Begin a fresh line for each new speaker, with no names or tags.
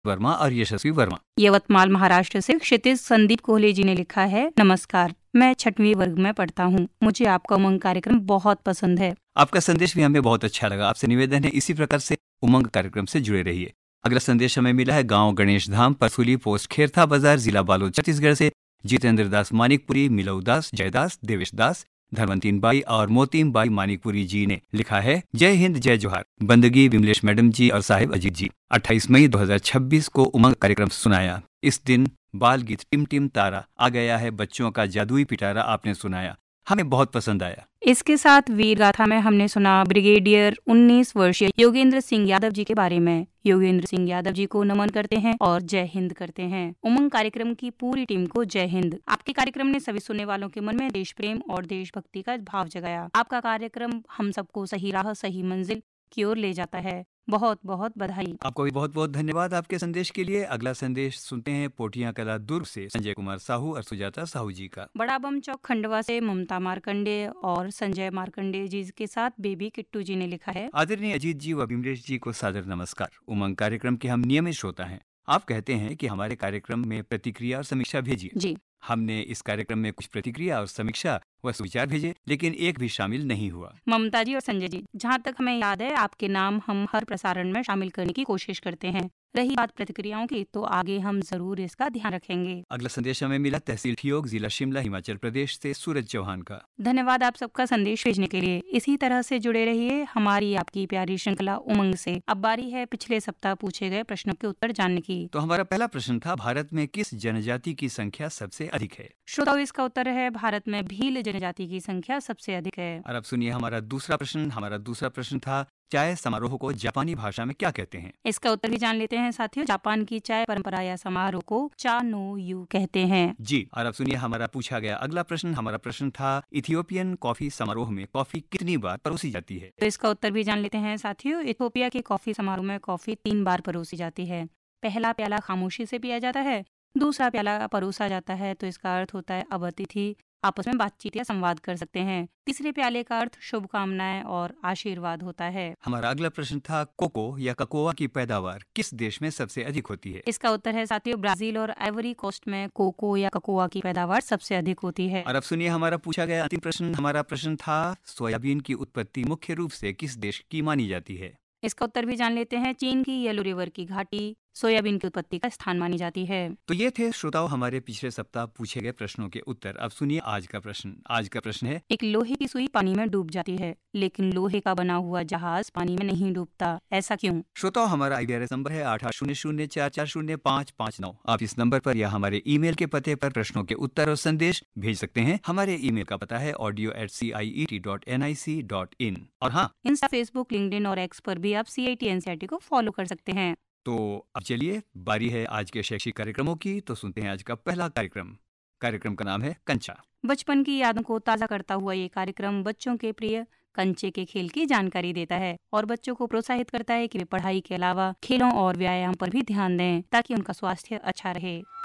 वर्मा और यशस्वी वर्मा।
यवतमाल महाराष्ट्र से क्षितिज संदीप कोहले जी ने लिखा है, नमस्कार, मैं 6वीं वर्ग में पढ़ता हूँ। मुझे आपका उमंग कार्यक्रम बहुत पसंद है।
आपका संदेश भी हमें बहुत अच्छा लगा। आपसे निवेदन है इसी प्रकार से उमंग कार्यक्रम से जुड़े रहिए। अगला संदेश हमें मिला है गांव गणेश धाम, परसुली पोस्ट, खेरथा बाजार, जिला बालोद, छत्तीसगढ़ से जितेंद्र दास मानिकपुरी, मिलऊ दास, जयदास, देवेश दास, धर्मंतीन बाई और मोतीम बाई मानिकपुरी जी ने लिखा है, जय हिंद जय जोहार। बंदगी विमलेश मैडम जी और साहिब अजीत जी 28 मई 2026 को उमंग कार्यक्रम सुनाया। इस दिन बाल गीत टिम टिम तारा आ गया है, बच्चों का जादुई पिटारा आपने सुनाया, हमें बहुत पसंद आया।
इसके साथ वीर गाथा में हमने सुना ब्रिगेडियर 19 वर्षीय योगेंद्र सिंह यादव जी के बारे में। योगेंद्र सिंह यादव जी को नमन करते हैं और जय हिंद करते हैं। उमंग कार्यक्रम की पूरी टीम को जय हिंद। आपके कार्यक्रम ने सभी सुनने वालों के मन में देश प्रेम और देशभक्ति का भाव जगाया। आपका कार्यक्रम हम सबको सही राह सही मंजिल की ओर ले जाता है। बहुत बहुत बधाई।
आपको भी बहुत बहुत धन्यवाद आपके संदेश के लिए। अगला संदेश सुनते हैं पोटिया कला दुर्ग से संजय कुमार साहू और सुजाता साहू जी का।
बड़ा बम चौक खंडवा से ममता मार्कंडे और संजय मार्कंडे जी के साथ बेबी किट्टू जी ने लिखा है,
आदरणीय अजीत जी व विमलेश जी को सादर नमस्कार। उमंग कार्यक्रम के हम नियमित श्रोता हैं। आप कहते हैं कि हमारे कार्यक्रम में प्रतिक्रिया और समीक्षा भेजिए।
जी,
हमने इस कार्यक्रम में कुछ प्रतिक्रिया और समीक्षा व सुविचार भेजे, लेकिन एक भी शामिल नहीं हुआ।
ममता जी और संजय जी, जहाँ तक हमें याद है आपके नाम हम हर प्रसारण में शामिल करने की कोशिश करते हैं। रही बात प्रतिक्रियाओं की, तो आगे हम जरूर इसका ध्यान रखेंगे।
अगला संदेश हमें मिला तहसील ठियोग, जिला शिमला, हिमाचल प्रदेश से सूरज चौहान का।
धन्यवाद आप सबका संदेश भेजने के लिए। इसी तरह से जुड़े रहिए हमारी आपकी प्यारी श्रृंखला उमंग से। अब बारी है पिछले सप्ताह पूछे गए प्रश्नों के उत्तर जानने की।
तो हमारा पहला प्रश्न था, भारत में किस जनजाति की संख्या सबसे अधिक है?
श्रोताओ, इसका उत्तर है भारत में भील जनजाति की संख्या सबसे अधिक है।
और अब सुनिए हमारा दूसरा प्रश्न। हमारा दूसरा प्रश्न था, चाय समारोह को जापानी भाषा में क्या कहते हैं?
इसका उत्तर भी जान लेते हैं साथियों। जापान की चाय परंपरा या समारोह को चा नो यू कहते हैं।
जी। और अब सुनिए हमारा पूछा गया अगला प्रश्न। हमारा प्रश्न था, इथियोपियन कॉफी समारोह में कॉफी कितनी बार परोसी जाती है?
तो इसका उत्तर भी जान लेते हैं साथियों। इथियोपिया के कॉफी समारोह में कॉफी 3 बार परोसी जाती है। पहला प्याला खामोशी से पिया जाता है, दूसरा प्याला परोसा जाता है, तो इसका अर्थ होता है अब अतिथि आपस में बातचीत या संवाद कर सकते हैं। तीसरे प्याले का अर्थ शुभकामनाएं और आशीर्वाद होता है।
हमारा अगला प्रश्न था, कोको या ककोआ की पैदावार किस देश में सबसे अधिक होती है?
इसका उत्तर है साथियों, ब्राजील और आइवरी कोस्ट में कोको या ककोआ की पैदावार सबसे अधिक होती है।
और अब सुनिए हमारा पूछा गया अंतिम प्रश्न। हमारा प्रश्न था, सोयाबीन की उत्पत्ति मुख्य रूप से किस देश की मानी जाती है?
इसका उत्तर भी जान लेते हैं। चीन की येलो रिवर की घाटी सोयाबीन की उत्पत्ति का स्थान मानी जाती है।
तो ये थे श्रोताओं हमारे पिछले सप्ताह पूछे गए प्रश्नों के उत्तर। अब सुनिए आज का प्रश्न। आज का प्रश्न है,
एक लोहे की सुई पानी में डूब जाती है, लेकिन लोहे का बना हुआ जहाज पानी में नहीं डूबता, ऐसा क्यों?
श्रोताओं हमारा IDRS नंबर है 8800440559। आप इस नंबर पर या हमारे ईमेल के पते पर प्रश्नों के उत्तर और संदेश भेज सकते हैं। हमारे ईमेल का पता है audio@ciet.nic.in। और हाँ,
इंस्टा, फेसबुक, लिंक्डइन और एक्स पर भी आप CIT NCERT को फॉलो कर सकते हैं।
तो अब चलिए बारी है आज के शैक्षिक कार्यक्रमों की। तो सुनते हैं आज का पहला कार्यक्रम। कार्यक्रम का नाम है कंचा।
बचपन की यादों को ताज़ा करता हुआ ये कार्यक्रम बच्चों के प्रिय कंचे के खेल की जानकारी देता है और बच्चों को प्रोत्साहित करता है कि वे पढ़ाई के अलावा खेलों और व्यायाम पर भी ध्यान दें ताकि उनका स्वास्थ्य अच्छा रहे।